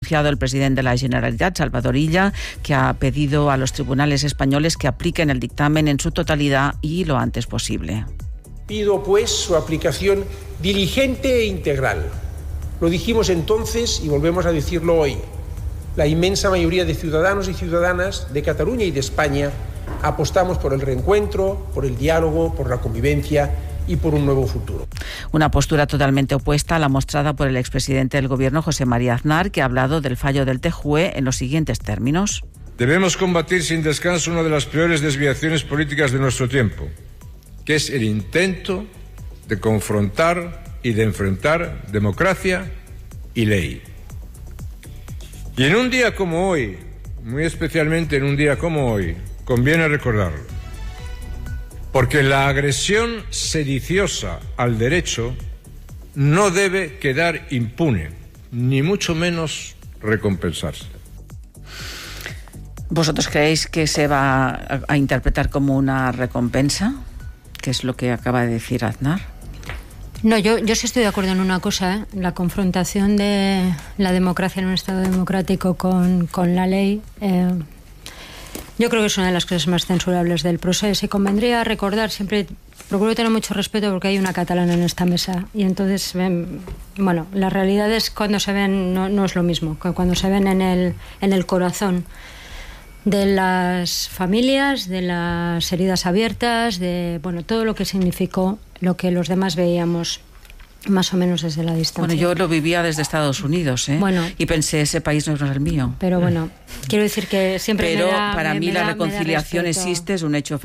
pronunciado el presidente de la Generalitat, Salvador Illa, que ha pedido a los tribunales españoles que apliquen el dictamen en su totalidad y lo antes posible. Pido, pues, su aplicación diligente e integral. Lo dijimos entonces y volvemos a decirlo hoy. La inmensa mayoría de ciudadanos y ciudadanas de Cataluña y de España apostamos por el reencuentro, por el diálogo, por la convivencia y por un nuevo futuro. Una postura totalmente opuesta a la mostrada por el expresidente del Gobierno, José María Aznar, que ha hablado del fallo del TJUE en los siguientes términos. Debemos combatir sin descanso una de las peores desviaciones políticas de nuestro tiempo, que es el intento de confrontar y de enfrentar democracia y ley. Y en un día como hoy, muy especialmente en un día como hoy, conviene recordarlo, porque la agresión sediciosa al derecho no debe quedar impune, ni mucho menos recompensarse. ¿Vosotros creéis que se va a interpretar como una recompensa? ¿Qué es lo que acaba de decir Aznar? No, yo sí estoy de acuerdo en una cosa, la confrontación de la democracia en un Estado democrático con la ley. Yo creo que es una de las cosas más censurables del proceso. Y convendría recordar, siempre procuro tener mucho respeto porque hay una catalana en esta mesa. Y entonces, bueno, las realidades cuando se ven no es lo mismo, cuando se ven en el corazón de las familias, de las heridas abiertas, de todo lo que significó lo que los demás veíamos más o menos desde la distancia. Bueno, yo lo vivía desde Estados Unidos, y pensé, ese país no es el mío. Pero bueno, quiero decir que siempre Pero para mí la reconciliación existe, es un hecho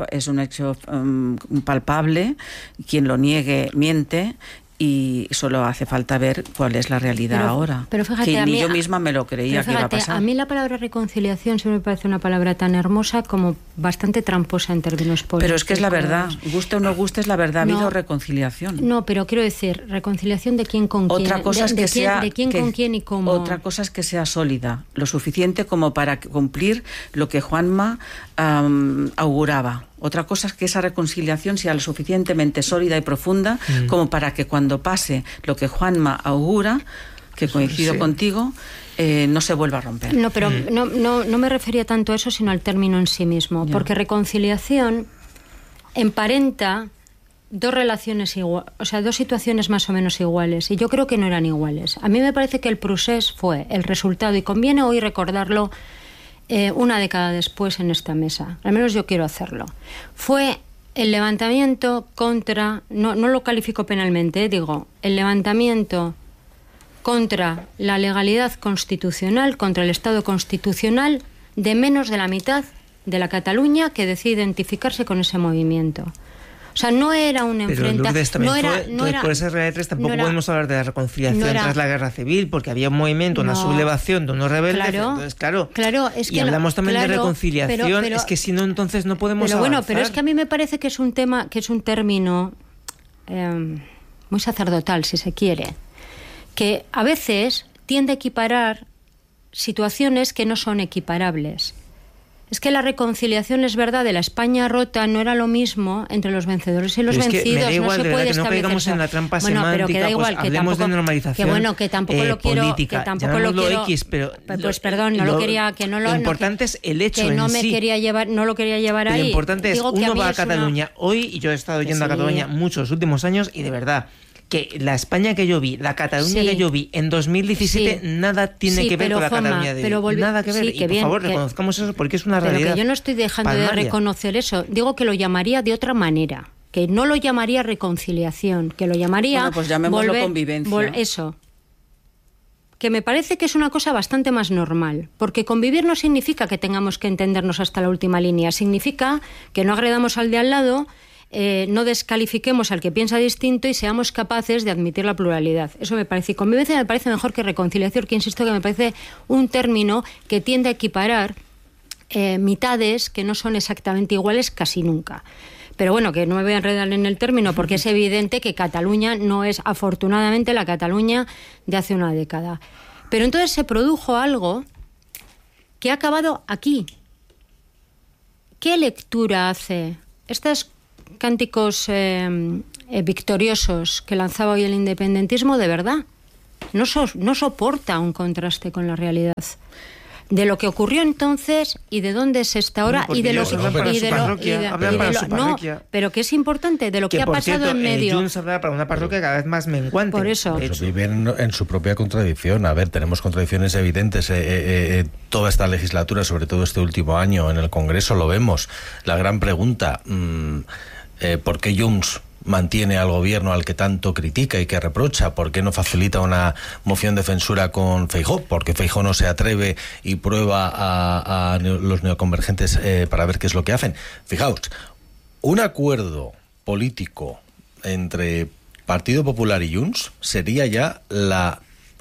palpable. Quien lo niegue miente. Y solo hace falta ver cuál es la realidad ahora. Pero fíjate, que ni yo misma me lo creía que iba a pasar. A mí la palabra reconciliación siempre me parece una palabra tan hermosa como bastante tramposa en términos políticos. Pero es que es la verdad. Guste o no guste, es la verdad. Ha habido reconciliación. No, pero quiero decir, reconciliación de quién con quién. Otra cosa es que sea... De quién con quién y cómo. Otra cosa es que sea sólida. Lo suficiente como para cumplir lo que Juanma auguraba. Otra cosa es que esa reconciliación sea lo suficientemente sólida y profunda como para que cuando pase lo que Juanma augura, que coincido contigo, no se vuelva a romper. No, pero no me refería tanto a eso, sino al término en sí mismo. Porque reconciliación emparenta dos relaciones iguales, o sea, dos situaciones más o menos iguales. Y yo creo que no eran iguales. A mí me parece que el procés fue el resultado, y conviene hoy recordarlo una década después en esta mesa, al menos yo quiero hacerlo. Fue el levantamiento contra, no lo califico penalmente, digo, el levantamiento contra la legalidad constitucional, contra el Estado constitucional de menos de la mitad de la Cataluña que decide identificarse con ese movimiento. O sea, no era un enfrentamiento. Por esas realidades tampoco podemos hablar de la reconciliación tras la guerra civil, porque había un movimiento, una sublevación de unos rebeldes. Entonces, claro, es que hablamos también de reconciliación, pero, es que si no, entonces no podemos avanzar. Pero es que a mí me parece que es un tema, que es un término muy sacerdotal, si se quiere, que a veces tiende a equiparar situaciones que no son equiparables. Es que la reconciliación, es verdad, de la España rota no era lo mismo entre los vencedores y los vencidos. Me da igual, no se puede que no caigamos en la trampa semántica, pero que da igual, pues hablemos de normalización que tampoco lo quiero, política. Que tampoco lo quiero, X, pero pues perdón, no lo quería, que no lo... Lo importante es el hecho que no en me sí. quería llevar, no lo quería llevar ahí. Lo importante es, uno va a Cataluña hoy, y yo he estado yendo a Cataluña muchos los últimos años, y de verdad, que la España que yo vi, la Cataluña que yo vi en 2017, nada tiene que ver con la Cataluña de hoy. Nada que ver. Y por favor, reconozcamos eso, porque es una realidad. Pero que yo no estoy dejando de reconocer eso. Digo que lo llamaría de otra manera. Que no lo llamaría reconciliación. Que lo llamaría... Bueno, pues llamémoslo convivencia. Eso. Que me parece que es una cosa bastante más normal. Porque convivir no significa que tengamos que entendernos hasta la última línea. Significa que no agredamos al de al lado... no descalifiquemos al que piensa distinto y seamos capaces de admitir la pluralidad. Eso me parece. Y convivencia me parece mejor que reconciliación, que insisto que me parece un término que tiende a equiparar mitades que no son exactamente iguales casi nunca. Pero bueno, que no me voy a enredar en el término, porque es evidente que Cataluña no es, afortunadamente, la Cataluña de hace una década. Pero entonces se produjo algo que ha acabado aquí. ¿Qué lectura hace estas cánticos victoriosos que lanzaba hoy el independentismo de verdad? no soporta un contraste con la realidad. De lo que ocurrió entonces y de dónde se está ahora y de lo pero que es importante de lo que ha pasado en medio. Junts habla para una parroquia cada vez más menguante. Por eso. Viven en su propia contradicción. A ver, tenemos contradicciones evidentes. Toda esta legislatura, sobre todo este último año en el Congreso, lo vemos. La gran pregunta, ¿por qué Junts mantiene al gobierno al que tanto critica y que reprocha? ¿Por qué no facilita una moción de censura con Feijóo? Porque Feijóo no se atreve y prueba a los neoconvergentes para ver qué es lo que hacen. Fijaos, un acuerdo político entre Partido Popular y Junts sería ya la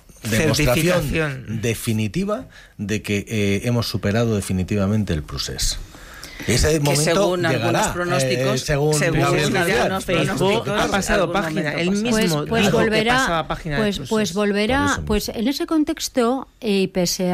demostración definitiva de que hemos superado definitivamente el procés. Ese momento según llegará, algunos pronósticos, según algunos pronósticos, ha pasado página, él mismo volverá, página. Pues en ese contexto, y pese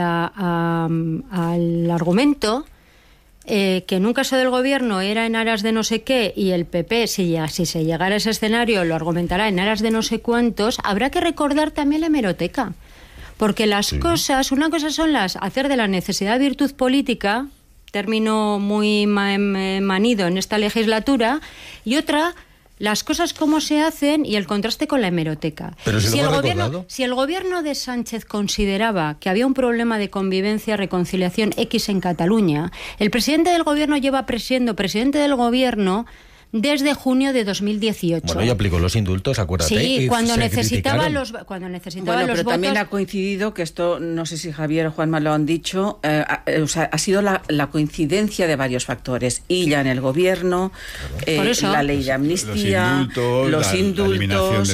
al argumento que en un caso del gobierno era en aras de no sé qué, y el PP, si se llegara a ese escenario, lo argumentará en aras de no sé cuántos, habrá que recordar también la hemeroteca. Porque las cosas, una cosa son hacer de la necesidad virtud política, término muy manido en esta legislatura, y otra, las cosas cómo se hacen y el contraste con la hemeroteca. Pero si el gobierno de Sánchez consideraba que había un problema de convivencia, reconciliación X en Cataluña, el presidente del gobierno lleva siendo presidente del gobierno desde junio de 2018. Bueno, y aplicó los indultos, acuérdate. Sí, cuando necesitaba los pero votos. También ha coincidido, que esto, no sé si Javier o Juanma lo han dicho, ha sido la coincidencia de varios factores. Illa en el gobierno, la ley de amnistía, los indultos,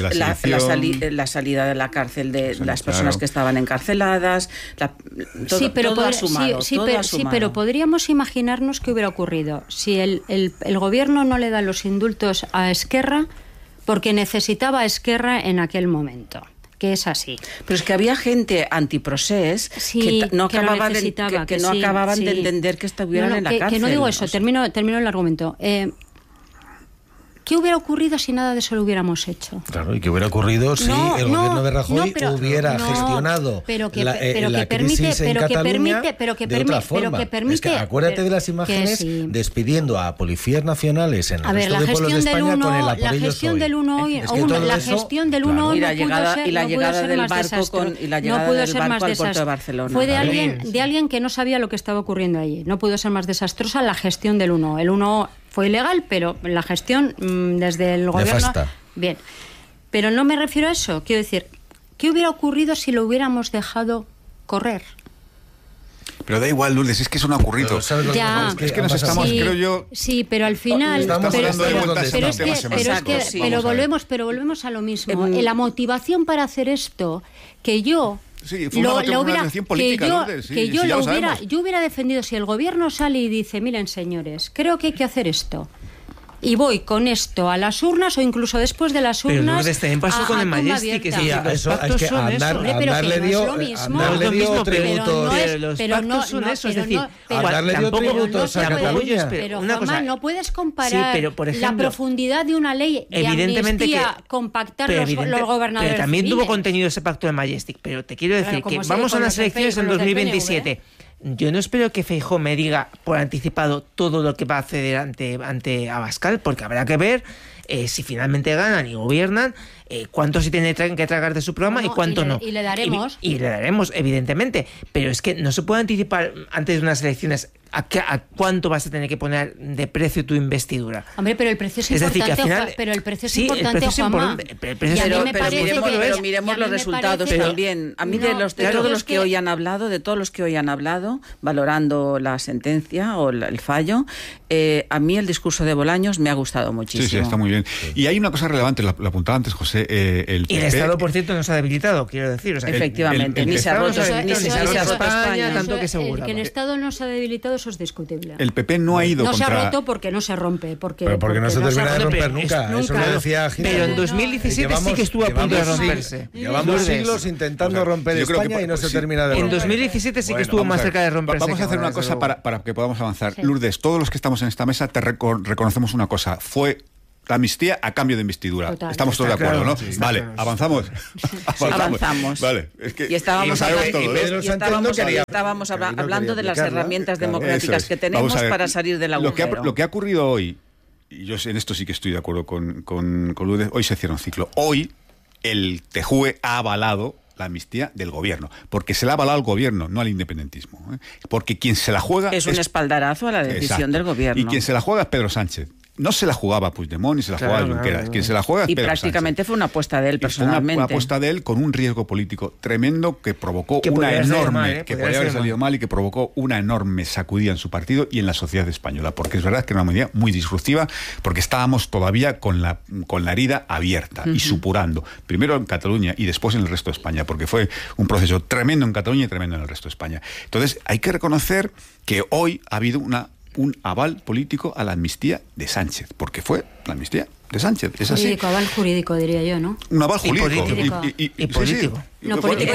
la salida de la cárcel de las personas que estaban encarceladas, todo ha sumado. Pero podríamos imaginarnos qué hubiera ocurrido si el gobierno no le da los indultos a Esquerra porque necesitaba a Esquerra en aquel momento, que es así. Pero es que había gente antiprocés que no acababan de entender que estuvieran en la cárcel. Que no digo eso, termino el argumento. ¿Qué hubiera ocurrido si nada de eso lo hubiéramos hecho? Claro, y qué hubiera ocurrido si el gobierno de Rajoy hubiera gestionado la crisis en Cataluña de otra forma. Es que acuérdate de las imágenes despidiendo a policías nacionales en el resto de pueblos de España con el apoyo. La gestión del 1 hoy, la gestión del 1 hoy y la llegada del barco al puerto de Barcelona. Fue de alguien que no sabía lo que estaba ocurriendo allí. No pudo ser más desastrosa la gestión del 1. El 1 fue ilegal, pero la gestión desde el gobierno... Nefasta. Bien. Pero no me refiero a eso. Quiero decir, ¿qué hubiera ocurrido si lo hubiéramos dejado correr? Pero da igual, Lourdes, es que eso no ha ocurrido. Es que nos estamos, creo yo... Sí, pero al final... Pero volvemos a lo mismo. La motivación para hacer esto, que yo... Sí, fue una motivación política, Lourdes. Yo hubiera defendido, si el gobierno sale y dice, miren señores, creo que hay que hacer esto, y voy con esto a las urnas o incluso después de las urnas. Pero Lourdes, también pasó con el Majestic, que sí, eso es que Aznar le dio tributos. Pero no son eso, es decir, Aznar le dio tributos a Cataluña. Pero Juanma, no puedes comparar la profundidad de una ley de amnistía con pactar los gobernadores. Pero también tuvo contenido ese pacto de Majestic. Pero te quiero decir que vamos a unas elecciones en 2027. Yo no espero que Feijóo me diga por anticipado todo lo que va a hacer ante Abascal, porque habrá que ver si finalmente ganan y gobiernan, cuánto se tiene que tragar de su programa y cuánto no. Y le daremos. Y le daremos, evidentemente. Pero es que no se puede anticipar antes de unas elecciones a cuánto vas a tener que poner de precio tu investidura. Hombre, pero el precio es importante. Decir, que al final, pero el precio es importante, Juanma. Pero miremos los resultados también. A mí de todos los que hoy han hablado, valorando la sentencia o el fallo, a mí el discurso de Bolaños me ha gustado muchísimo. Sí, está muy bien. Y hay una cosa relevante, lo apuntaba antes José, el Estado, por cierto, no se ha debilitado, quiero decir. O sea, efectivamente, ni se ha roto España, tanto que seguro. Que el Estado no se ha debilitado, eso es discutible. El PP no ha ido contra... No se ha roto porque no se rompe. Pero porque no se termina de romper nunca. Eso lo decía Gil. Pero en 2017 sí que estuvo a punto de romperse. Llevamos siglos intentando romper España y no se termina de romper. En 2017 sí que estuvo más cerca de romperse. Vamos a hacer una cosa para que podamos avanzar. Lourdes, todos los que estamos en esta mesa te reconocemos una cosa. Fue la amnistía a cambio de investidura. Total. Estamos todos de acuerdo, claro, ¿no? Sí, vale, claro. Avanzamos. Vale. Es que y estábamos hablando de las herramientas democráticas que tenemos para salir del agujero. Lo que ha ocurrido hoy, y yo en esto sí que estoy de acuerdo con Lourdes, hoy se cierra un ciclo. Hoy el TJUE ha avalado la amnistía del gobierno, porque se la ha avalado al gobierno, no al independentismo, ¿eh? Porque quien se la juega es un espaldarazo a la decisión del gobierno. Y quien se la juega es Pedro Sánchez. No se la jugaba Puigdemont ni se la jugaba Junqueras. Quien se la juega es Pedro prácticamente Sánchez. Fue una apuesta de él personalmente. Fue una apuesta de él con un riesgo político tremendo que provocó una enorme... que podría haber salido mal y que provocó una enorme sacudida en su partido y en la sociedad española. Porque es verdad que era una medida muy disruptiva, porque estábamos todavía con la herida abierta y supurando. Primero en Cataluña y después en el resto de España, porque fue un proceso tremendo en Cataluña y tremendo en el resto de España. Entonces hay que reconocer que hoy ha habido un aval político a la amnistía de Sánchez, porque fue la amnistía de Sánchez. Es así. Jurídico, aval jurídico, diría yo, ¿no? Un aval jurídico. Y político. No, político.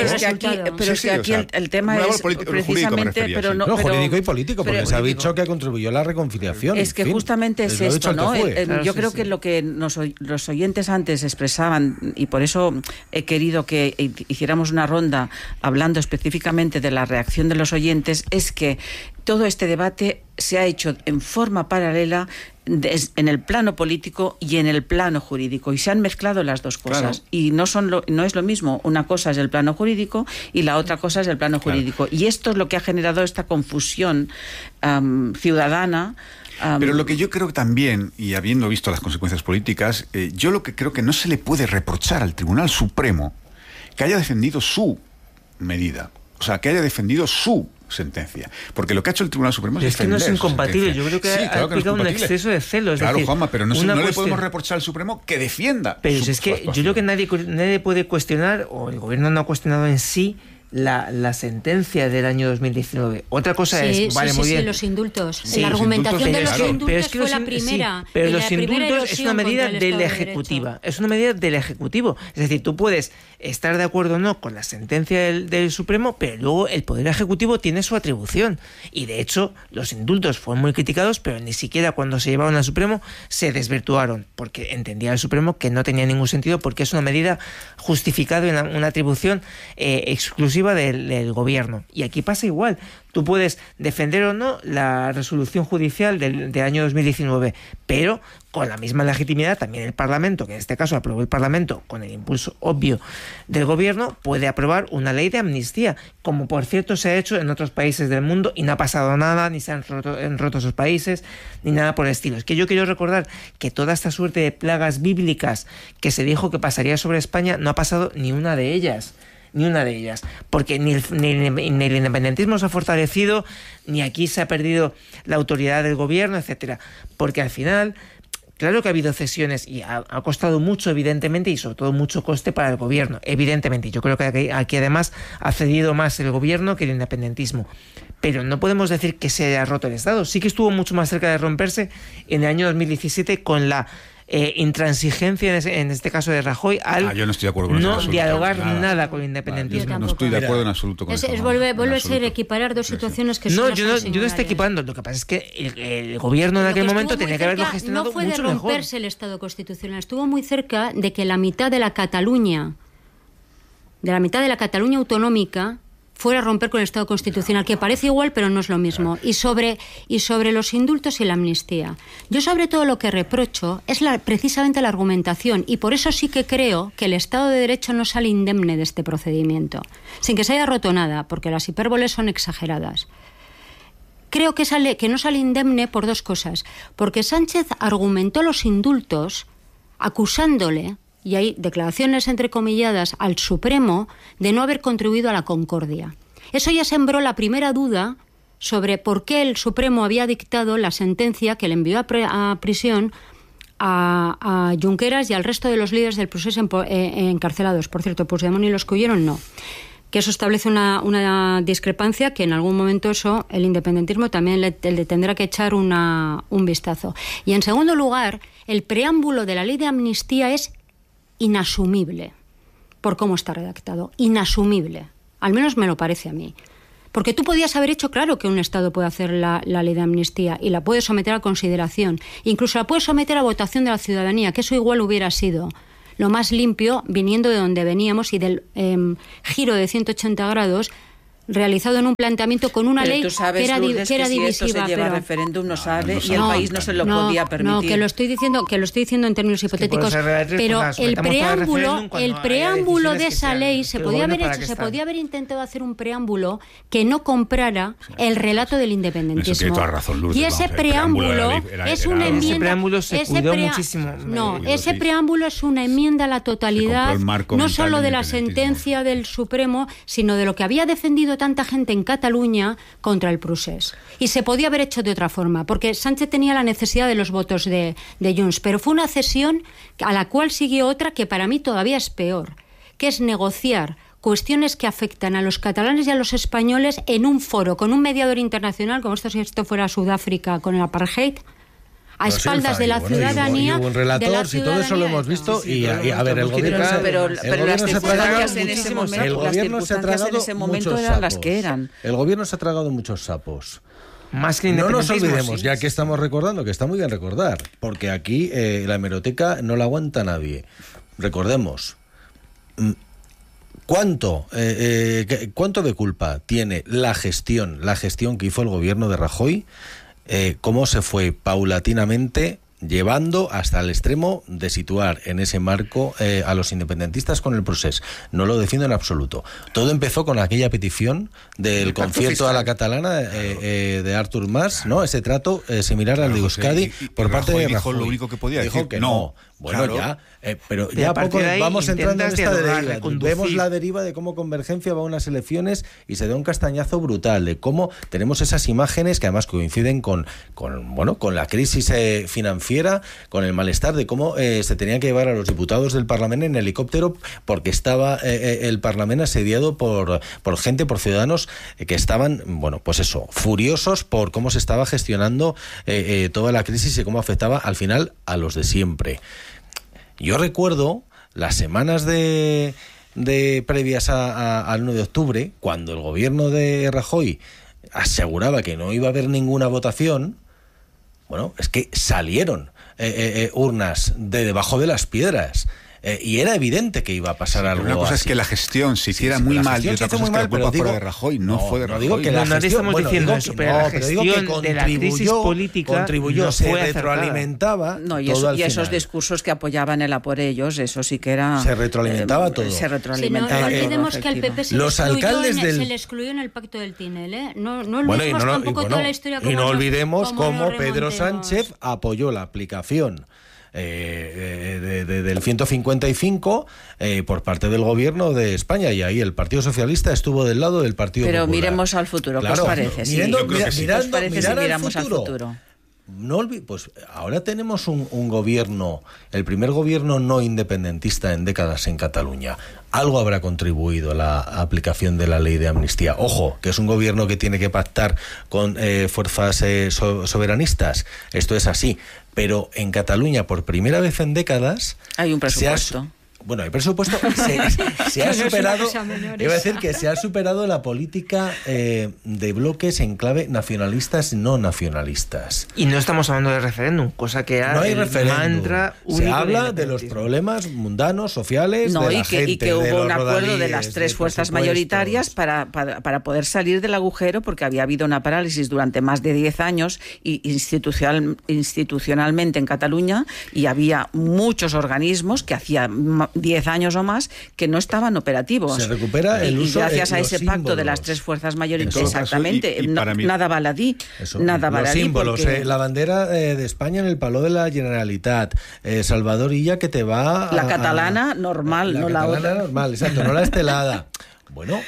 Pero es que aquí el tema es precisamente... jurídico y político, porque se ha dicho que contribuyó a la reconciliación. Es que justamente es esto, ¿no? Yo creo que lo que los oyentes antes expresaban, y por eso he querido que hiciéramos una ronda hablando específicamente de la reacción de los oyentes, es que todo este debate se ha hecho en forma paralela en el plano político y en el plano jurídico, y se han mezclado las dos cosas, claro. Y no es lo mismo. Una cosa es el plano jurídico y la otra cosa es el plano jurídico, y esto es lo que ha generado esta confusión ciudadana. Pero lo que yo creo que también, y habiendo visto las consecuencias políticas, yo lo que creo que no se le puede reprochar al Tribunal Supremo que haya defendido su medida, o sea, que haya defendido su sentencia, porque lo que ha hecho el Tribunal Supremo es que no es incompatible. Yo creo que ha aplicado un exceso de celos. Claro, Juanma, pero no le podemos reprochar al Supremo que defienda. Pero es que yo creo que nadie puede cuestionar, o el gobierno no ha cuestionado en sí, la sentencia del año 2019. Otra cosa muy bien. Los indultos. La argumentación de los indultos fue la primera. Pero los indultos es una medida del Ejecutivo. Es una medida del Ejecutivo. Es decir, tú puedes estar de acuerdo o no con la sentencia del Supremo, pero luego el Poder Ejecutivo tiene su atribución. Y de hecho, los indultos fueron muy criticados, pero ni siquiera cuando se llevaron al Supremo se desvirtuaron, porque entendía el Supremo que no tenía ningún sentido, porque es una medida justificada en una atribución exclusiva del gobierno. Y aquí pasa igual. Tú puedes defender o no la resolución judicial del año 2019, pero con la misma legitimidad también el Parlamento, que en este caso aprobó el Parlamento con el impulso obvio del gobierno, puede aprobar una ley de amnistía, como por cierto se ha hecho en otros países del mundo y no ha pasado nada, ni se han roto esos países, ni nada por el estilo. Es que yo quiero recordar que toda esta suerte de plagas bíblicas que se dijo que pasaría sobre España, no ha pasado ni una de ellas, porque ni el independentismo se ha fortalecido, ni aquí se ha perdido la autoridad del gobierno, etcétera, porque al final, claro que ha habido cesiones y ha costado mucho, evidentemente, y sobre todo mucho coste para el gobierno, evidentemente. Yo creo que aquí además ha cedido más el gobierno que el independentismo. Pero no podemos decir que se haya roto el Estado. Sí que estuvo mucho más cerca de romperse en el año 2017 con la intransigencia en este caso de Rajoy al yo no estoy de acuerdo con no dialogar nada con el independentismo. No estoy de acuerdo en absoluto con eso. Vuelve a ser equiparar dos situaciones que son yo no estoy equipando. Lo que pasa es que el gobierno en aquel momento tenía que haberlo gestionado mucho mejor. No fue de romperse el Estado constitucional, estuvo muy cerca de que la mitad de la Cataluña autonómica fuera a romper con el Estado constitucional, que parece igual, pero no es lo mismo. Y sobre los indultos y la amnistía. Yo sobre todo lo que reprocho es precisamente la argumentación, y por eso sí que creo que el Estado de Derecho no sale indemne de este procedimiento, sin que se haya roto nada, porque las hipérboles son exageradas. Creo que no sale indemne por dos cosas. Porque Sánchez argumentó los indultos acusándole, y hay declaraciones entrecomilladas, al Supremo de no haber contribuido a la concordia. Eso ya sembró la primera duda sobre por qué el Supremo había dictado la sentencia que le envió a prisión a Junqueras y al resto de los líderes del procés encarcelados. Por cierto, Puigdemont y los que huyeron no. Que eso establece una discrepancia que en algún momento el independentismo también le tendrá que echar un vistazo. Y en segundo lugar, el preámbulo de la ley de amnistía es inasumible por cómo está redactado. Inasumible. Al menos me lo parece a mí. Porque tú podías haber hecho, claro que un Estado puede hacer la ley de amnistía y la puede someter a consideración, incluso la puede someter a votación de la ciudadanía, que eso igual hubiera sido lo más limpio, viniendo de donde veníamos y del giro de 180 grados realizado en un planteamiento con una ley que era divisiva. Si esto se lleva a referéndum no sale y el país no se lo podía permitir. No, que lo estoy diciendo en términos hipotéticos, pero el preámbulo de esa ley se podía haber intentado hacer un preámbulo que no comprara el relato del independentismo. Eso tiene toda razón, Lourdes, y ese preámbulo es una enmienda. Ese preámbulo se cuidó muchísimo. No, ese preámbulo es una enmienda a la totalidad, no solo de la sentencia del Supremo, sino de lo que había defendido tanta gente en Cataluña contra el procés. Y se podía haber hecho de otra forma, porque Sánchez tenía la necesidad de los votos de Junts, pero fue una cesión a la cual siguió otra que para mí todavía es peor, que es negociar cuestiones que afectan a los catalanes y a los españoles en un foro, con un mediador internacional, como si esto fuera Sudáfrica con el apartheid, a espaldas de la ciudadanía. Y hubo un relator, si todo eso lo hemos visto, y a ver, el gobierno se ha tragado en ese momento eran las que eran. El gobierno se ha tragado muchos sapos. Más que no nos olvidemos, ya que estamos recordando, que está muy bien recordar, porque aquí la hemeroteca no la aguanta nadie. Recordemos, ¿cuánto de culpa tiene la gestión que hizo el gobierno de Rajoy? Cómo se fue paulatinamente llevando hasta el extremo de situar en ese marco a los independentistas con el procés. No lo defiendo en absoluto. Todo empezó con aquella petición del concierto a la catalana de Artur Mas, ¿no? Ese trato similar al de Euskadi por parte de Rajoy. Dijo lo único que podía decir, que no. Bueno, claro. Pero ya poco vamos entrando en esta deriva. Vemos la deriva de cómo Convergencia va a unas elecciones y se da un castañazo brutal, de cómo tenemos esas imágenes que además coinciden con la crisis financiera, con el malestar de cómo se tenían que llevar a los diputados del Parlamento en helicóptero porque estaba el Parlamento asediado por gente, por ciudadanos que estaban, furiosos por cómo se estaba gestionando toda la crisis y cómo afectaba al final a los de siempre. Yo recuerdo las semanas de previas al 1 de octubre, cuando el gobierno de Rajoy aseguraba que no iba a haber ninguna votación. Bueno, es que salieron urnas de debajo de las piedras. Y era evidente que iba a pasar algo. Una cosa así. es que la gestión se hiciera muy mal y otra cosa es que la culpa fuera de Rajoy, no fue de Rajoy. Digo que nadie estamos diciendo eso, pero la gestión de la crisis política contribuyó, se retroalimentaba. Y esos discursos que apoyaban el a por ellos, eso sí que era. Se retroalimentaba todo. Se retroalimentaba. No olvidemos que el PP se le excluyó en el pacto del Tinel, ¿eh? No olvidemos tampoco toda la historia. Y no olvidemos cómo Pedro Sánchez apoyó la aplicación del 155 por parte del gobierno de España, y ahí el Partido Socialista estuvo del lado del Partido Popular. Pero miremos al futuro, ¿qué os parece? Miramos al futuro. Pues ahora tenemos un gobierno, el primer gobierno no independentista en décadas en Cataluña. Algo habrá contribuido a la aplicación de la ley de amnistía. Ojo, que es un gobierno que tiene que pactar con fuerzas soberanistas. Esto es así. Pero en Cataluña, por primera vez en décadas, hay un presupuesto. Hay presupuesto. Se ha superado. Iba a decir que se ha superado la política de bloques en clave nacionalistas, no nacionalistas. Y no estamos hablando de referéndum, cosa que no hay referéndum. Mantra se habla de los problemas mundanos, sociales, de la gente, y que hubo un acuerdo de las tres fuerzas mayoritarias para poder salir del agujero, porque había habido una parálisis durante más de 10 años y institucionalmente en Cataluña, y había muchos organismos que hacían 10 años o más que no estaban operativos. Se recupera el uso. Y gracias a ese pacto de las tres fuerzas mayoritarias, exactamente, nada baladí. Los símbolos, porque la bandera de España en el Palau de la Generalitat, Salvador Illa, que te va la catalana normal, no la otra. La catalana normal, exacto, no la estelada. Bueno,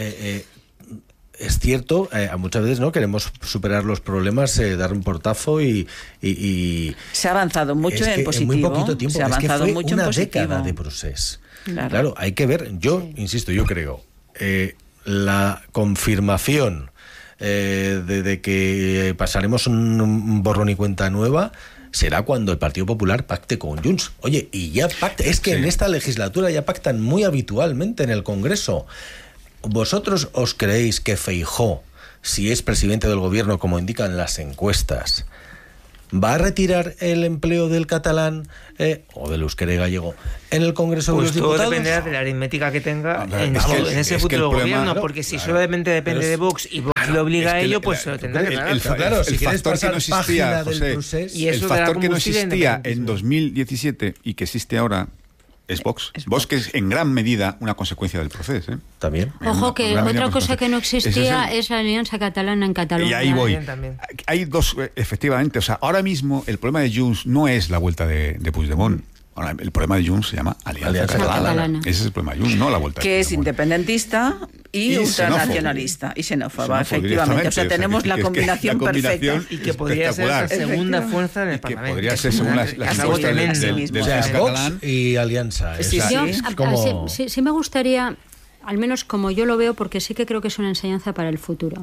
es cierto, muchas veces no queremos superar los problemas, dar un portazo y se ha avanzado mucho en positivo. En muy poquito tiempo. Se ha avanzado mucho una en positivo. Década de proceso. Claro, hay que ver. Yo insisto, yo creo la confirmación de que pasaremos un borrón y cuenta nueva será cuando el Partido Popular pacte con Junts. Oye, y ya pacta. Es que en esta legislatura ya pactan muy habitualmente en el Congreso. ¿vosotros os creéis que Feijóo, si es presidente del gobierno, como indican las encuestas, va a retirar el empleo del catalán o del euskera y gallego en el Congreso de los Diputados? Todo dependerá de la aritmética que tenga en ese futuro gobierno, porque si solamente depende de Vox y Vox le obliga a ello, pues se lo tendrá que ganar. Claro, si quieres pasar página del procés... El factor que no existía en 2017 y que existe ahora es Vox. Vox, que es en gran medida una consecuencia del proceso. También. Ojo, que otra cosa que no existía es la Alianza Catalana en Cataluña. Y ahí voy. Hay dos, efectivamente. O sea, ahora mismo el problema de Junts no es la vuelta de Puigdemont. Ahora, el problema de Junts se llama Alianza Catalana. Ese es el problema de Junts, no la vuelta de que Puigdemont. Es independentista y ultranacionalista y xenófoba, efectivamente. O sea, tenemos la combinación perfecta. Y que podría ser la segunda fuerza en el Parlamento. Que podría ser según las encuestas del catalán. Y Alianza. Sí me gustaría, al menos como yo lo veo, porque sí que creo que es una enseñanza para el futuro.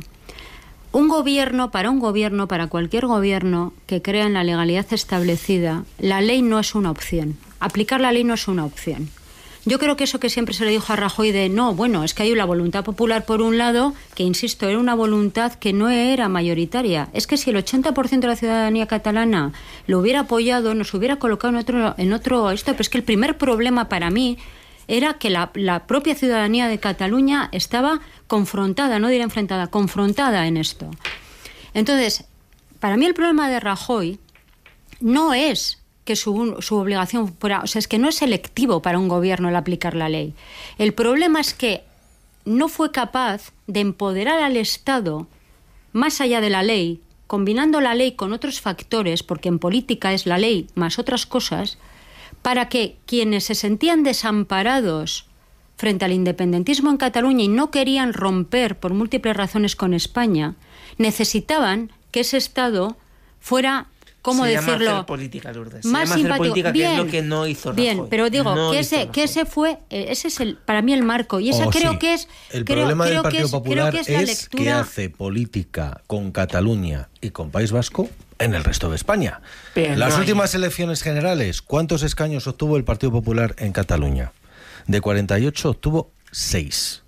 Para cualquier gobierno que crea en la legalidad establecida, la ley no es una opción. Aplicar la ley no es una opción. Yo creo que eso que siempre se le dijo a Rajoy de es que hay una voluntad popular por un lado, que insisto, era una voluntad que no era mayoritaria. Es que si el 80% de la ciudadanía catalana lo hubiera apoyado, nos hubiera colocado en otro esto, pero es que el primer problema para mí era que la propia ciudadanía de Cataluña estaba confrontada, no diré enfrentada, confrontada en esto. Entonces, para mí el problema de Rajoy no es que su obligación fuera... O sea, es que no es selectivo para un gobierno el aplicar la ley. El problema es que no fue capaz de empoderar al Estado más allá de la ley, combinando la ley con otros factores, porque en política es la ley más otras cosas, para que quienes se sentían desamparados frente al independentismo en Cataluña y no querían romper por múltiples razones con España, necesitaban que ese Estado fuera, ¿cómo decirlo? Hacer política, Lourdes. Más simpático. Política, que es lo que no hizo Rajoy. Bien, pero digo ese es para mí el marco, y esa creo que es el problema del Partido Popular es que hace política con Cataluña y con País Vasco en el resto de España. Las últimas elecciones generales, ¿cuántos escaños obtuvo el Partido Popular en Cataluña? De 48 obtuvo 6.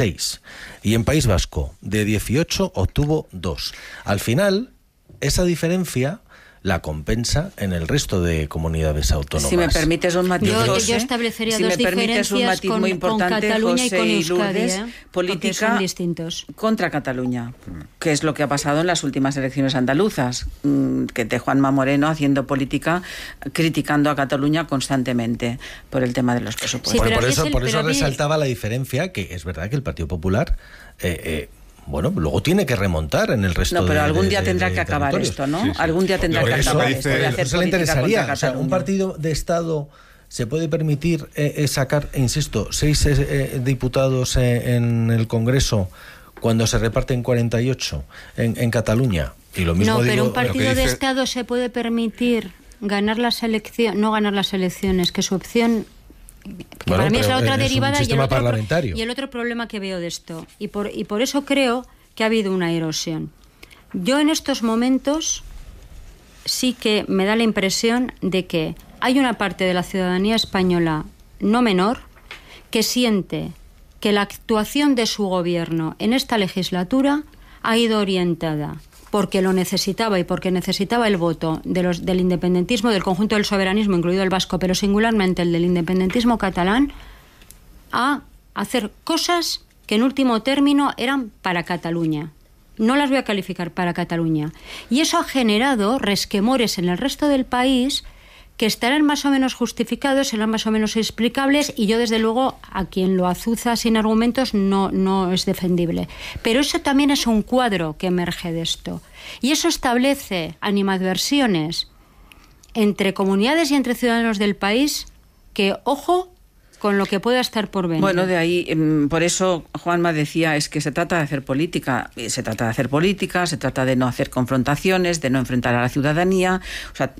Y en País Vasco, de 18 obtuvo 2. Al final, esa diferencia la compensa en el resto de comunidades autónomas. Si me permites un matiz, yo establecería dos diferencias muy importante, con Cataluña José y con Euskadi, Lourdes, política son distintos. Contra Cataluña, que es lo que ha pasado en las últimas elecciones andaluzas, que de Juanma Moreno haciendo política, criticando a Cataluña constantemente por el tema de los presupuestos. Sí, por eso resaltaba la diferencia, que es verdad que el Partido Popular... luego tiene que remontar en el resto de... No, pero algún día tendrá que acabar esto, ¿no? Sí. Algún día tendrá que acabar esto de hacer eso le interesaría. O sea, un partido de Estado se puede permitir sacar, insisto, 6 diputados en el Congreso cuando se reparten 48 en Cataluña. Y lo mismo pero un partido de Estado se puede permitir no ganar las elecciones, que su opción... para mí es la otra derivada y el otro problema que veo de esto, y por eso creo que ha habido una erosión. Yo en estos momentos sí que me da la impresión de que hay una parte de la ciudadanía española no menor que siente que la actuación de su gobierno en esta legislatura ha ido orientada porque lo necesitaba y porque necesitaba el voto del independentismo, del conjunto del soberanismo, incluido el vasco, pero singularmente el del independentismo catalán, a hacer cosas que en último término eran para Cataluña. No las voy a calificar para Cataluña. Y eso ha generado resquemores en el resto del país que estarán más o menos justificados, serán más o menos explicables, y yo desde luego a quien lo azuza sin argumentos no es defendible. Pero eso también es un cuadro que emerge de esto. Y eso establece animadversiones entre comunidades y entre ciudadanos del país que, ojo, con lo que pueda estar por venir. Bueno, de ahí, por eso Juanma decía, es que se trata de hacer política, se trata de no hacer confrontaciones, de no enfrentar a la ciudadanía, o sea,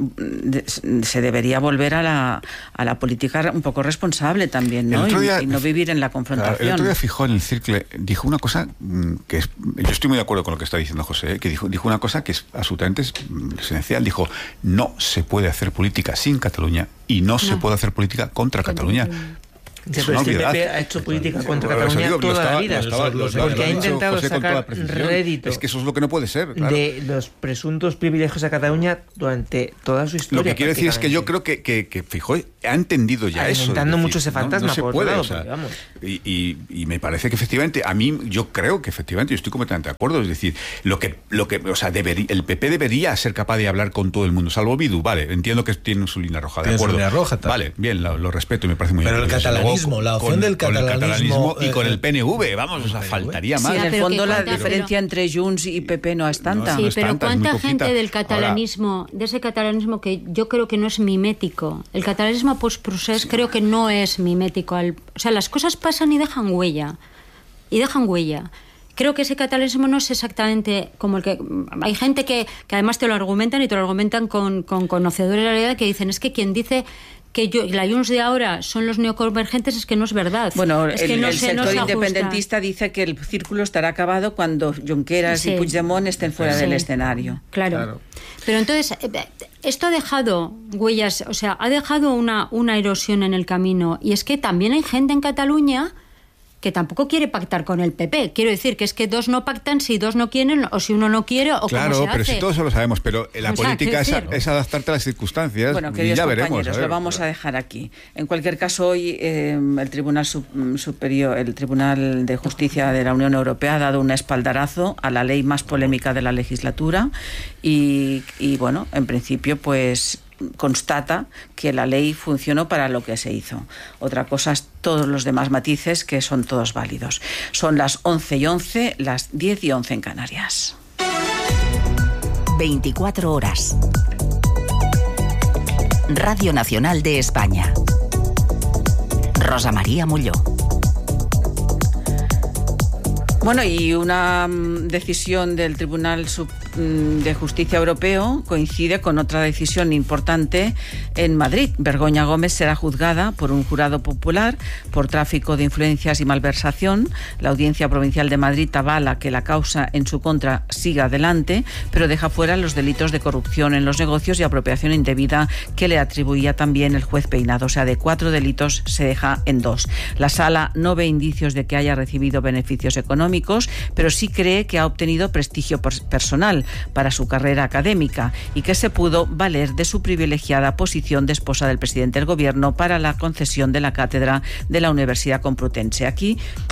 se debería volver a la política un poco responsable también, ¿no? Y no vivir en la confrontación. Claro, el otro día Feijóo en el Circle dijo una cosa que es, yo estoy muy de acuerdo con lo que está diciendo José, que dijo una cosa que es absolutamente esencial, dijo, no se puede hacer política sin Cataluña y no se puede hacer política contra Cataluña. Pero el PP ha hecho política contra Cataluña toda la vida, porque ha intentado sacar rédito. Es que eso es lo que no puede ser, claro, de los presuntos privilegios a Cataluña durante toda su historia. Lo que quiero decir es que yo creo que Feijóo ha entendido ya eso. Inventando mucho ese fantasma. No se puede, lado, o sea, vamos. Y me parece que efectivamente, yo creo que efectivamente, yo estoy completamente de acuerdo, es decir, o sea, el PP debería ser capaz de hablar con todo el mundo, salvo Bildu, vale, entiendo que tiene su línea roja, de acuerdo. Línea roja, vale, bien, lo respeto y me parece muy bien. Pero el catalanismo, la opción del catalanismo y con el PNV, vamos, o sea, faltaría más. Sí, en el fondo la diferencia entre Junts y PP no es tanta. Sí, pero ¿cuánta gente del catalanismo, de ese catalanismo que yo creo que no es mimético? El catalanismo post-procés creo que no es mimético. O sea, las cosas pasan y dejan huella. Creo que ese catalanismo no es exactamente como el que... Hay gente que además te lo argumentan y te lo argumentan con conocedores de la realidad, que dicen, es que quien dice que la Junts de ahora son los neoconvergentes es que no es verdad. Bueno, es que el sector independentista dice que el círculo estará acabado cuando Junqueras y Puigdemont estén fuera del escenario. Claro. Pero entonces, esto ha dejado huellas, o sea, ha dejado una erosión en el camino. Y es que también hay gente en Cataluña que tampoco quiere pactar con el PP. Quiero decir que es que dos no pactan si dos no quieren o si uno no quiere o claro, cómo se pero hace. Si todo eso lo sabemos, pero la política es adaptarte a las circunstancias. Bueno, y ya veremos. Lo vamos a dejar aquí. En cualquier caso, hoy el Tribunal Superior, el Tribunal de Justicia de la Unión Europea ha dado un espaldarazo a la ley más polémica de la legislatura y bueno, en principio, pues constata que la ley funcionó para lo que se hizo. Otra cosa es todos los demás matices, que son todos válidos. Son las 11:11, las 10:11 en Canarias. 24 horas. Radio Nacional de España. Rosa María Molló. Bueno, y una decisión del Tribunal de Justicia Europeo coincide con otra decisión importante en Madrid. Begoña Gómez será juzgada por un jurado popular por tráfico de influencias y malversación. La Audiencia Provincial de Madrid avala que la causa en su contra siga adelante, pero deja fuera los delitos de corrupción en los negocios y apropiación indebida que le atribuía también el juez Peinado. O sea, de 4 delitos se deja en 2. La Sala no ve indicios de que haya recibido beneficios económicos, pero sí cree que ha obtenido prestigio personal para su carrera académica y que se pudo valer de su privilegiada posición de esposa del presidente del gobierno para la concesión de la cátedra de la Universidad Complutense. Aquí,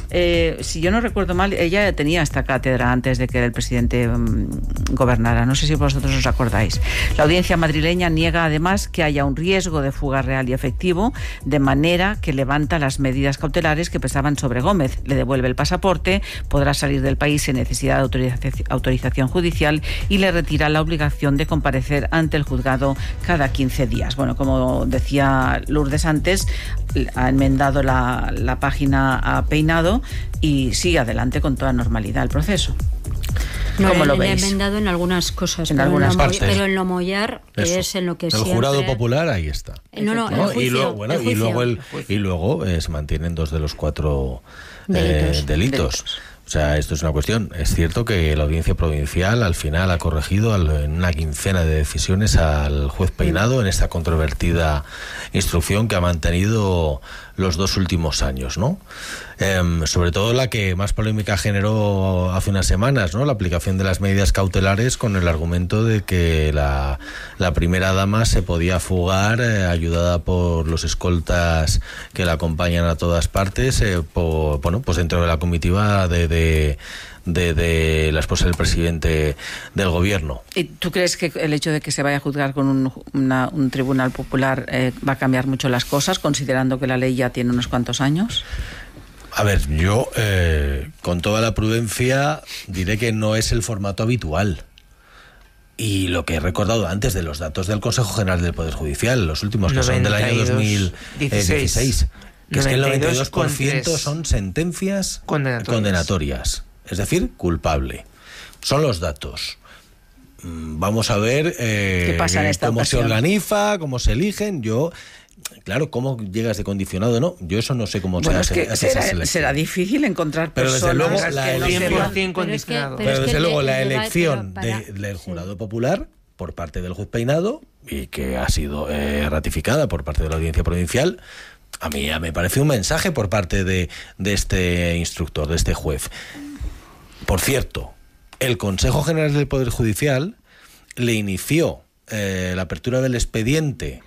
si yo no recuerdo mal, ella tenía esta cátedra antes de que el presidente gobernara. No sé si vosotros os acordáis. La audiencia madrileña niega además que haya un riesgo de fuga real y efectivo, de manera que levanta las medidas cautelares que pesaban sobre Gómez. Le devuelve el pasaporte, podrá salir del país sin necesidad de autorización judicial y le retira la obligación de comparecer ante el juzgado cada 15 días. Bueno, como decía Lourdes antes, ha enmendado la página a Peinado y sigue adelante con toda normalidad el proceso. No, ¿Cómo lo le veis? he enmendado en algunas cosas, en algunas partes. Pero en lo mollar es en lo que siempre... El jurado popular, ahí está. No, el juicio, y luego se mantienen 2 de los 4 delitos. O sea, esto es una cuestión. Es cierto que la Audiencia Provincial al final ha corregido en una quincena de decisiones al juez Peinado en esta controvertida instrucción que ha mantenido los 2 últimos años, ¿no? Sobre todo la que más polémica generó hace unas semanas, ¿no? La aplicación de las medidas cautelares con el argumento de que la primera dama se podía fugar ayudada por los escoltas que la acompañan a todas partes, pues dentro de la comitiva de la esposa del presidente del gobierno. ¿Y tú crees que el hecho de que se vaya a juzgar con un tribunal popular va a cambiar mucho las cosas, considerando que la ley ya tiene unos cuantos años? A ver, yo con toda la prudencia diré que no es el formato habitual. Y lo que he recordado antes de los datos del Consejo General del Poder Judicial, los últimos que son del año 2016, que es que el 92% son sentencias condenatorias. Es decir, culpable. Son los datos. Vamos a ver ¿qué pasa en esta cómo ocasión? se organiza, cómo se eligen. Claro, ¿cómo llegas de condicionado? No, yo eso no sé cómo se hace. Será difícil encontrar personas pero desde luego, Pero desde luego la elección del jurado popular por parte del juez Peinado y que ha sido ratificada por parte de la Audiencia Provincial A mí ya me parece un mensaje por parte de este instructor, de este juez. Por cierto, el Consejo General del Poder Judicial le inició la apertura del expediente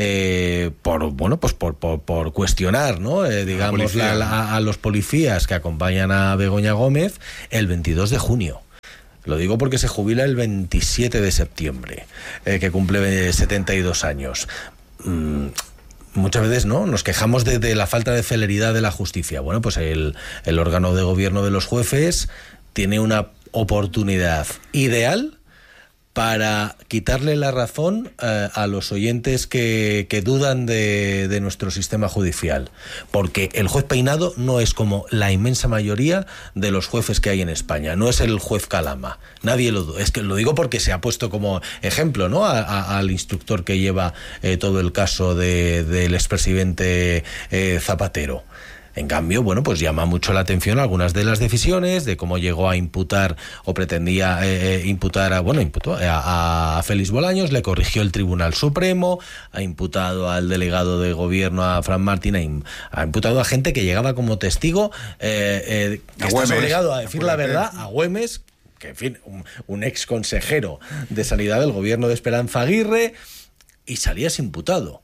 por cuestionar, ¿no? Digamos, a los policías que acompañan a Begoña Gómez el 22 de junio. Lo digo porque se jubila el 27 de septiembre, que cumple 72 años. Muchas veces, ¿no?, nos quejamos de la falta de celeridad de la justicia. Bueno, pues el órgano de gobierno de los jueces tiene una oportunidad ideal para quitarle la razón a los oyentes que dudan de nuestro sistema judicial. Porque el juez Peinado no es como la inmensa mayoría de los jueces que hay en España. No es el juez Calama. Nadie lo duda. Es que lo digo porque se ha puesto como ejemplo, ¿no?, al instructor que lleva todo el caso del expresidente Zapatero. En cambio, bueno, pues llama mucho la atención algunas de las decisiones, de cómo llegó a imputar o pretendía imputar a Félix Bolaños, le corrigió el Tribunal Supremo, ha imputado al delegado de gobierno, a Fran Martín, ha imputado a gente que llegaba como testigo, que estás obligado a decir la verdad, a Güemes, que en fin, un ex consejero de Sanidad del gobierno de Esperanza Aguirre, y salías imputado.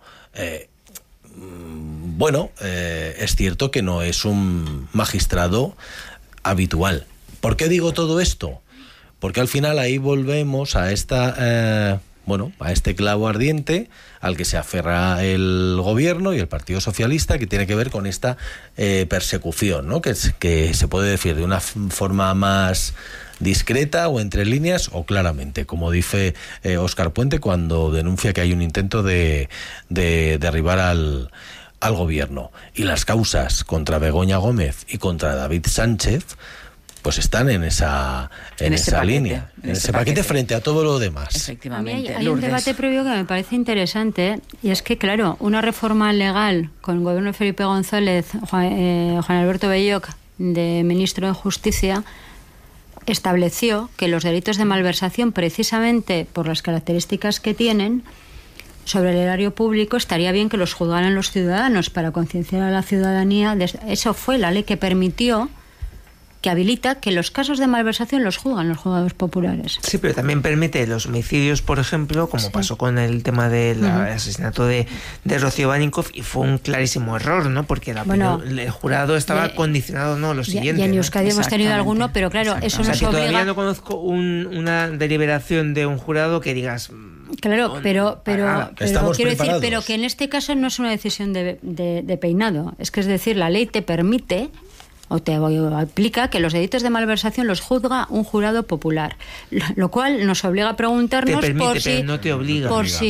Bueno, es cierto que no es un magistrado habitual. ¿Por qué digo todo esto? Porque al final ahí volvemos a a este clavo ardiente al que se aferra el gobierno y el Partido Socialista, que tiene que ver con esta persecución, ¿no?, que se puede decir de una forma más discreta o entre líneas o claramente, como dice Óscar Puente cuando denuncia que hay un intento de derribar al gobierno. Y las causas contra Begoña Gómez y contra David Sánchez pues están en esa línea, en ese paquete frente a todo lo demás. Efectivamente. Hay un debate previo que me parece interesante, y es que, claro, una reforma legal con el gobierno de Felipe González, Juan Alberto Belloc, de ministro de Justicia, estableció que los delitos de malversación, precisamente por las características que tienen sobre el erario público, estaría bien que los juzgaran los ciudadanos para concienciar a la ciudadanía. Eso fue la ley que permitió, que habilita que los casos de malversación los juzgan los juzgados populares. Sí, pero también permite los homicidios, por ejemplo, como pasó con el tema del asesinato de Rocío Baninkoff, y fue un clarísimo error, ¿no? Porque el jurado estaba condicionado, ¿no? Lo siguiente. Y en Euskadi hemos tenido alguno, pero claro, eso nos obliga... Todavía no conozco una deliberación de un jurado que digas... Claro, pero quiero decir, pero que en este caso no es una decisión de Peinado. Es decir, la ley te permite o te aplica que los delitos de malversación los juzga un jurado popular, lo cual nos obliga a preguntarnos pero no te obliga.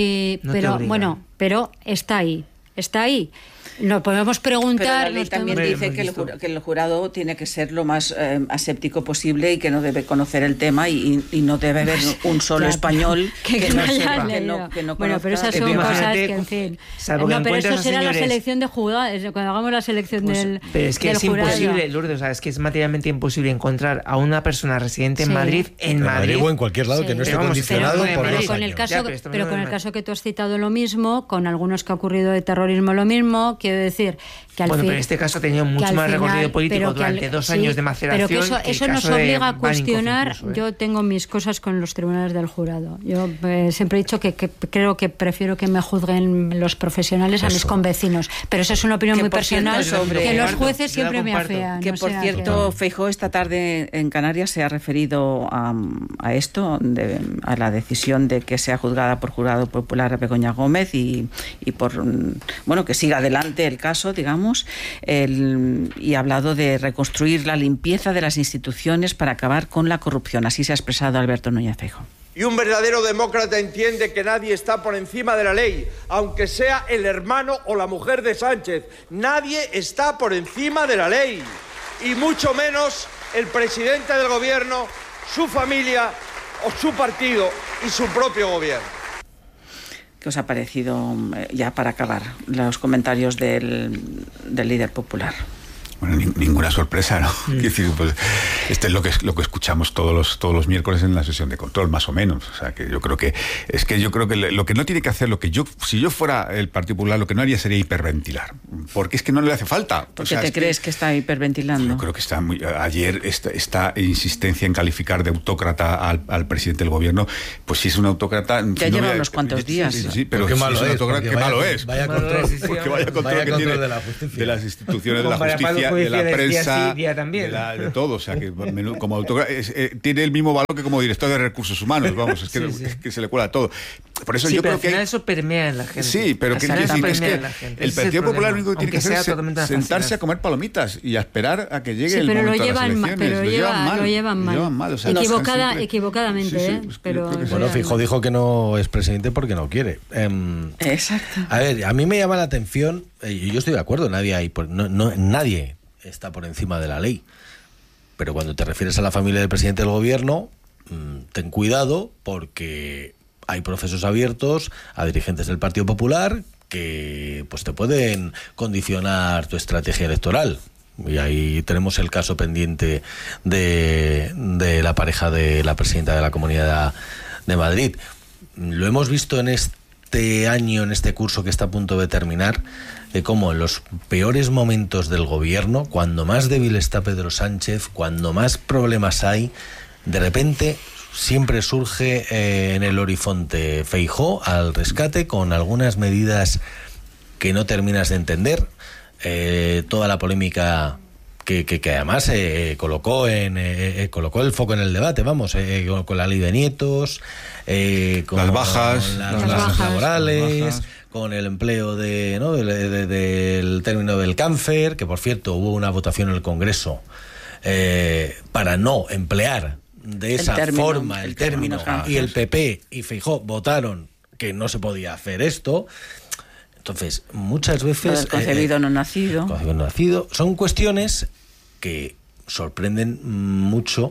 Pero está ahí. Nos podemos preguntar... Pero la ley también dice que el jurado tiene que ser lo más aséptico posible y que no debe conocer el tema y no debe haber un solo español que no conozca. Bueno, pero esas son cosas que, en fin... pero eso será la selección de jurados, cuando hagamos la selección del Pero es que es jurado. Imposible, Lourdes, es que es materialmente imposible encontrar a una persona residente en Madrid, en Madrid o en cualquier lado que no esté condicionado por los con el caso que tú has citado lo mismo, con algunos que ha ocurrido de terrorismo lo mismo. Quiero decir que pero en este caso ha tenido mucho más recorrido político durante 2 años de maceración. Pero que eso nos obliga a cuestionar. Yo tengo mis cosas con los tribunales del jurado. Yo siempre he dicho que creo que prefiero que me juzguen los profesionales a mis convecinos. Pero eso es una opinión muy personal, que los jueces siempre me afean. Que por cierto, Feijóo esta tarde en Canarias se ha referido a esto, a la decisión de que sea juzgada por jurado popular a Begoña Gómez y por que siga adelante el caso, digamos, y ha hablado de reconstruir la limpieza de las instituciones para acabar con la corrupción. Así se ha expresado Alberto Núñez Feijóo. Y un verdadero demócrata entiende que nadie está por encima de la ley, aunque sea el hermano o la mujer de Sánchez. Nadie está por encima de la ley, y mucho menos el presidente del gobierno, su familia o su partido y su propio gobierno. ¿Qué os ha parecido, ya para acabar, los comentarios del líder popular? Bueno, ninguna sorpresa, ¿no? Quiero decir, pues, esto es lo que escuchamos todos los miércoles en la sesión de control, más o menos. O sea, que yo creo que lo que no tiene que hacer, si yo fuera el Partido Popular, lo que no haría sería hiperventilar, porque es que no le hace falta. ¿Por qué crees que está hiperventilando? Yo creo que ayer esta insistencia en calificar de autócrata al presidente del gobierno, pues si es un autócrata... Ya lleva unos cuantos días. Sí, pero qué malo es. Vaya control que tiene de las instituciones de la justicia, de la prensa, de todo, o sea, que como autógrafo tiene el mismo valor que como director de recursos humanos, vamos, es que se le cuela todo. Por eso yo creo que eso permea en la gente. Sí, pero que el Partido Popular lo único que tiene que hacer es sentarse a comer palomitas y a esperar a que llegue el momento de las elecciones. Pero lo llevan mal. O sea, equivocadamente, pero bueno, Feijóo dijo que no es presidente porque no quiere. Exacto. A ver, a mí me llama la atención, y yo estoy de acuerdo, nadie está por encima de la ley. Pero cuando te refieres a la familia del presidente del gobierno, ten cuidado, porque hay procesos abiertos a dirigentes del Partido Popular que pues te pueden condicionar tu estrategia electoral. Y ahí tenemos el caso pendiente de la pareja de la presidenta de la Comunidad de Madrid. Lo hemos visto en este año, en este curso que está a punto de terminar, cómo en los peores momentos del gobierno, cuando más débil está Pedro Sánchez, cuando más problemas hay, de repente siempre surge en el horizonte Feijóo al rescate con algunas medidas que no terminas de entender. Toda la polémica que además colocó el foco en el debate, con la ley de nietos, con las bajas laborales, con el empleo del término del cáncer, que por cierto hubo una votación en el Congreso para no emplear de esa forma el término, y el PP y Feijóo votaron que no se podía hacer esto. Entonces, muchas veces... El concebido no nacido. Son cuestiones que sorprenden mucho,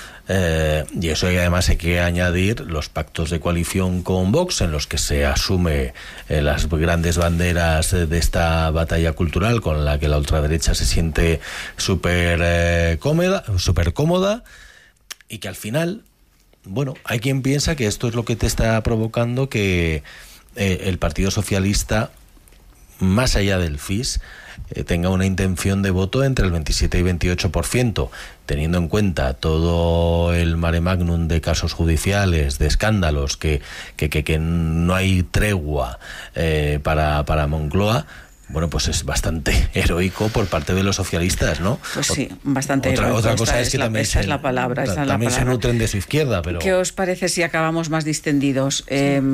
y eso además hay que añadir los pactos de coalición con Vox, en los que se asume las grandes banderas de esta batalla cultural con la que la ultraderecha se siente súper cómoda, y que al final, bueno, hay quien piensa que esto es lo que te está provocando que el Partido Socialista, más allá del FIS, tenga una intención de voto entre el 27 y 28%, teniendo en cuenta todo el mare magnum de casos judiciales, de escándalos, que no hay tregua para Moncloa. Bueno, pues es bastante heroico por parte de los socialistas, ¿no? Pues sí, bastante heroico. Otra cosa es que también esa es la palabra. También se nutren de su izquierda, pero... ¿Qué os parece si acabamos más distendidos?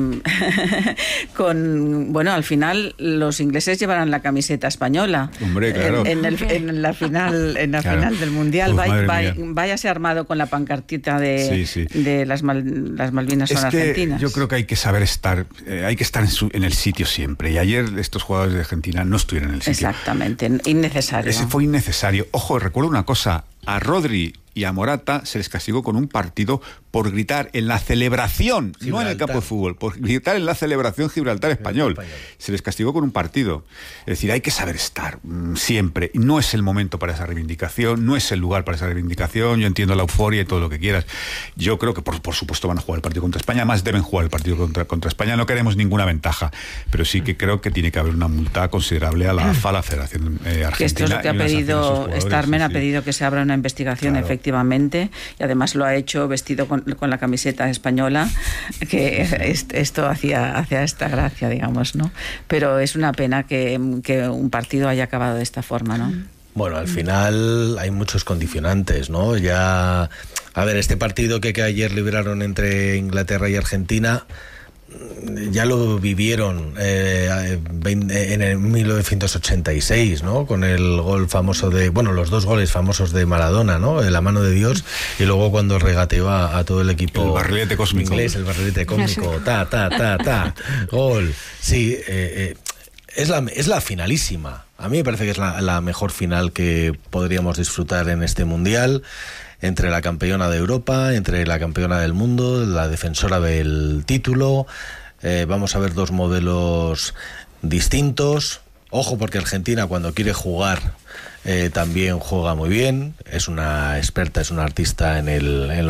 Al final los ingleses llevarán la camiseta española. Hombre, claro. En la final del Mundial. Váyase armado con la pancartita de las Malvinas son argentinas. Yo creo que hay que saber estar, hay que estar en el sitio siempre. Y ayer estos jugadores de Argentina no estuvieron en el sitio. Exactamente, innecesario. Ese fue innecesario. Ojo, recuerdo una cosa, a Rodri y a Morata se les castigó con un partido por gritar en la celebración, Gibraltar. No en el campo de fútbol, por gritar en la celebración Gibraltar español. Se les castigó con un partido. Es decir, hay que saber estar siempre. No es el momento para esa reivindicación, no es el lugar para esa reivindicación. Yo entiendo la euforia y todo lo que quieras. Yo creo que por supuesto van a jugar el partido contra España, más deben jugar el partido contra España. No queremos ninguna ventaja, pero sí que creo que tiene que haber una multa considerable a la Federación Argentina. Que esto es lo que ha pedido Starmer, ha pedido que se abra una investigación, claro. Efectivamente, y además lo ha hecho vestido con la camiseta española, que esto hacía esta gracia, digamos, ¿no? Pero es una pena que un partido haya acabado de esta forma, ¿no? Bueno, al final hay muchos condicionantes, ¿no? Ya, a ver, este partido que ayer libraron entre Inglaterra y Argentina, ya lo vivieron en el 1986, ¿no? Con el gol famoso los dos goles famosos de Maradona, ¿no? La mano de Dios, y luego cuando regateó a todo el equipo, el barrilete cósmico inglés, el barrilete cósmico, gol. Sí, es la finalísima. A mí me parece que es la mejor final que podríamos disfrutar en este mundial, entre la campeona de Europa, entre la campeona del mundo, la defensora del título. Vamos a ver dos modelos distintos. Ojo, porque Argentina, cuando quiere jugar, también juega muy bien, es una experta, es una artista en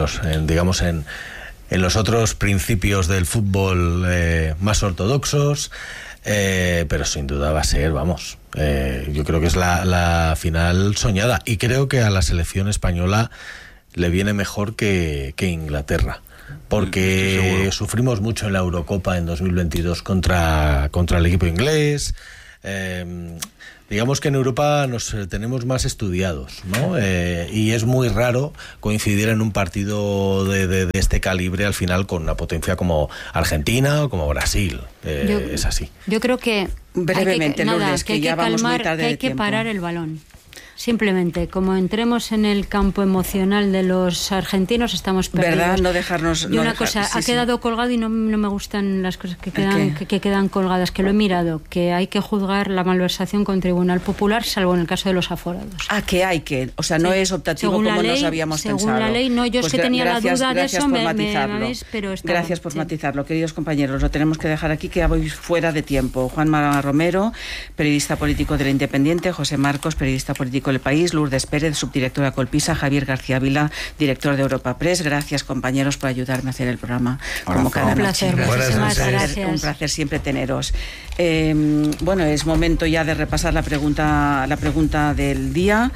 los otros principios del fútbol más ortodoxos, pero sin duda va a ser, yo creo que es la final soñada, y creo que a la selección española le viene mejor que Inglaterra, porque sufrimos mucho en la Eurocopa en 2022 contra el equipo inglés. Digamos que en Europa nos tenemos más estudiados, ¿no? Y es muy raro coincidir en un partido de este calibre al final con una potencia como Argentina o como Brasil. Es así. Yo creo que brevemente, Lourdes, que ya vamos muy tarde de tiempo. Que hay que parar el balón. Simplemente, como entremos en el campo emocional de los argentinos, estamos perdidos. ¿Verdad? No dejarnos... Y una cosa, ha quedado colgado y no me gustan las cosas que quedan colgadas, que lo he mirado, que hay que juzgar la malversación con Tribunal Popular, salvo en el caso de los aforados. O sea, no es optativo como nos habíamos pensado. Según la ley, no, yo es que tenía la duda de eso, Gracias por matizarlo, queridos compañeros, lo tenemos que dejar aquí, que voy fuera de tiempo. Juanma Romero, periodista político de La Independiente, José Marcos, periodista político El País, Lourdes Pérez, subdirectora de Colpisa, Javier García Vila, director de Europa Press. Gracias, compañeros, por ayudarme a hacer el programa como cada noche. Gracias. Un placer siempre teneros. Es momento ya de repasar la pregunta del día.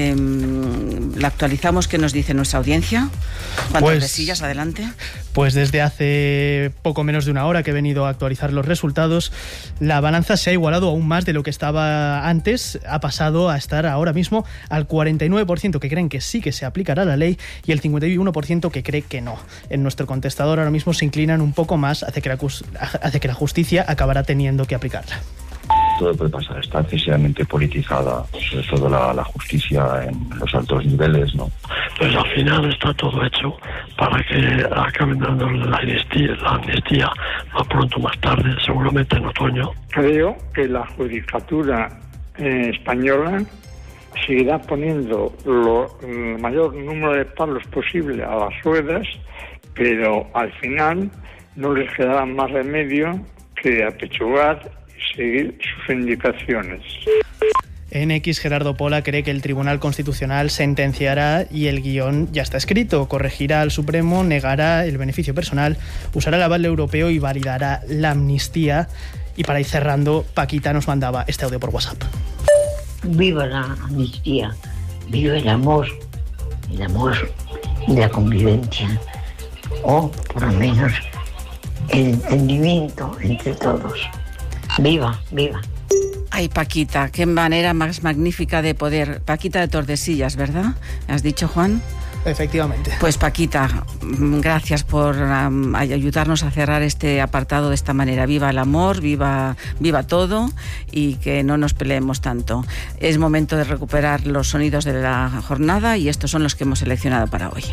La actualizamos. ¿Qué nos dice nuestra audiencia? ¿Cuántas resillas? Adelante. Pues desde hace poco menos de una hora que he venido a actualizar los resultados, la balanza se ha igualado aún más de lo que estaba antes. Ha pasado a estar ahora mismo al 49% que creen que sí que se aplicará la ley y el 51% que cree que no. En nuestro contestador ahora mismo se inclinan un poco más hacia que la justicia acabará teniendo que aplicarla. Todo puede pasar, está excesivamente politizada, sobre todo la justicia en los altos niveles, ¿no? Pues al final está todo hecho para que acaben dando la amnistía más pronto más tarde, seguramente en otoño. Creo que la judicatura española seguirá poniendo el mayor número de palos posible a las ruedas, pero al final no les quedará más remedio que apechugar y seguir sus indicaciones. En X, Gerardo Pola cree que el Tribunal Constitucional sentenciará y el guión ya está escrito. Corregirá al Supremo, negará el beneficio personal, usará el aval europeo y validará la amnistía. Y para ir cerrando, Paquita nos mandaba este audio por WhatsApp. Viva la amnistía, viva el amor y la convivencia, o por lo menos el entendimiento entre todos. Viva, viva. Ay, Paquita, qué manera más magnífica de poder. Paquita de Tordesillas, ¿verdad? ¿Has dicho, Juan? Efectivamente. Pues Paquita, gracias por ayudarnos a cerrar este apartado de esta manera. Viva el amor, viva todo, y que no nos peleemos tanto. Es momento de recuperar los sonidos de la jornada y estos son los que hemos seleccionado para hoy.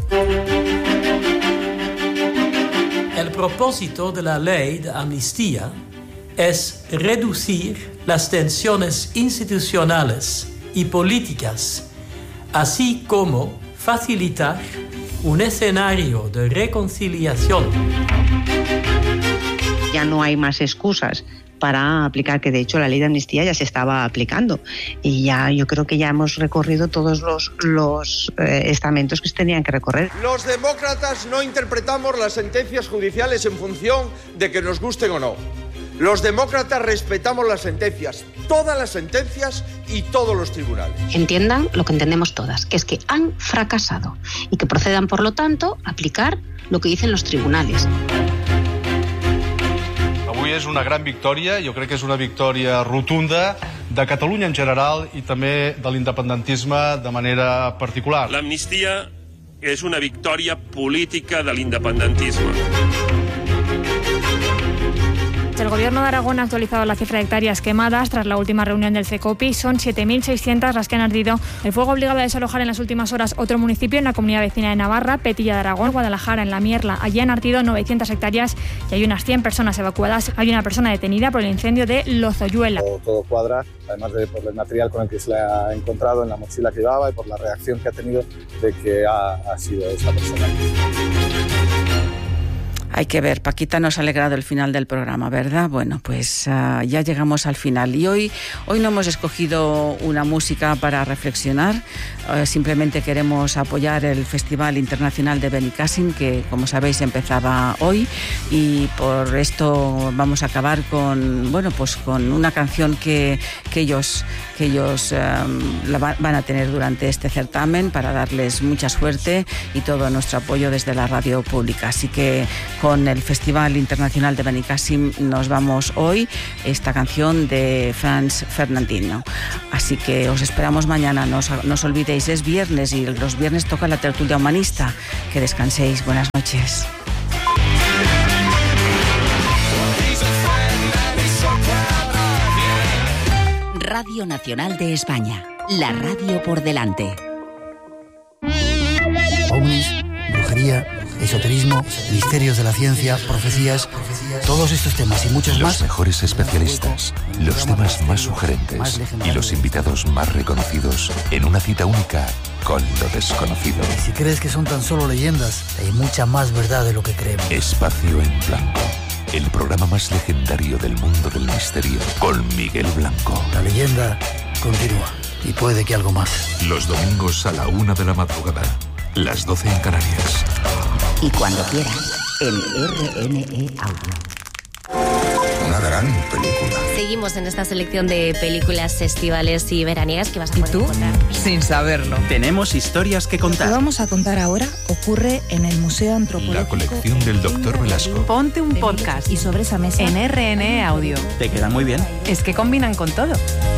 El propósito de la ley de amnistía es reducir las tensiones institucionales y políticas, así como facilitar un escenario de reconciliación. Ya no hay más excusas para aplicar, que de hecho la ley de amnistía ya se estaba aplicando y ya yo creo que ya hemos recorrido todos los estamentos que se tenían que recorrer. Los demócratas no interpretamos las sentencias judiciales en función de que nos gusten o no. Los demócratas respetamos las sentencias, todas las sentencias y todos los tribunales. Entiendan lo que entendemos todas, que es que han fracasado y que procedan, por lo tanto, a aplicar lo que dicen los tribunales. Avui és una gran victòria, jo crec que és una victòria rotunda de Catalunya en general i també de l'independentisme de manera particular. L'amnistia és una victòria política de l'independentisme. El Gobierno de Aragón ha actualizado la cifra de hectáreas quemadas tras la última reunión del CECOPI. Son 7.600 las que han ardido. El fuego ha obligado a desalojar en las últimas horas otro municipio en la comunidad vecina de Navarra, Petilla de Aragón, Guadalajara, en La Mierla. Allí han ardido 900 hectáreas y hay unas 100 personas evacuadas. Hay una persona detenida por el incendio de Lozoyuela. Todo cuadra, además por el material con el que se le ha encontrado en la mochila que llevaba y por la reacción que ha tenido de que ha sido esta persona. Hay que ver, Paquita nos ha alegrado el final del programa, ¿verdad? Bueno, pues ya llegamos al final. Y hoy no hemos escogido una música para reflexionar, simplemente queremos apoyar el Festival Internacional de Benicàssim, que como sabéis empezaba hoy, y por esto vamos a acabar con una canción que ellos van a tener durante este certamen, para darles mucha suerte y todo nuestro apoyo desde la radio pública. Así que con el Festival Internacional de Benicàssim nos vamos hoy, esta canción de Franz Ferdinand. Así que os esperamos mañana, no os olvidéis, es viernes y los viernes toca la tertulia humanista. Que descanséis, buenas noches. Radio Nacional de España, la radio por delante. OVNIs, brujería, esoterismo, misterios de la ciencia, profecías, todos estos temas y muchos más. Los mejores especialistas, los temas más sugerentes y los invitados más reconocidos en una cita única con lo desconocido. Si crees que son tan solo leyendas, hay mucha más verdad de lo que creemos. Espacio en Blanco, el programa más legendario del mundo del misterio, con Miguel Blanco. La leyenda continúa y puede que algo más. Los domingos a la 1 de la madrugada, las 12 en Canarias. Y cuando quieras, en RNE Audio. Una gran película. Seguimos en esta selección de películas estivales y veraniegas que vas a poder encontrar. Sin saberlo. Tenemos historias que contar. Lo que vamos a contar ahora ocurre en el Museo Antropológico. La colección del Dr. Velasco. Ponte un podcast. Y sobre esa mesa. En RNE Audio. Te queda muy bien. Es que combinan con todo.